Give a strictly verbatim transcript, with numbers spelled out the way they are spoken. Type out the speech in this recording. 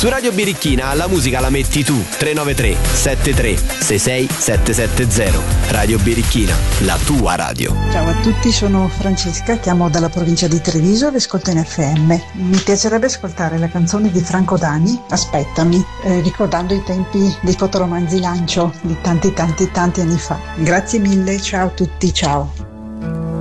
Su Radio Birichina la musica la metti tu. tre nove tre sette tre sei sei sette sette zero. Radio Birichina, la tua radio. Ciao a tutti, sono Francesca, chiamo dalla provincia di Treviso e ascolto in F M. Mi piacerebbe ascoltare la canzone di Franco Dani, Aspettami, eh, ricordando i tempi dei fotoromanzi Lancio di tanti tanti tanti anni fa. Grazie mille, ciao a tutti, ciao.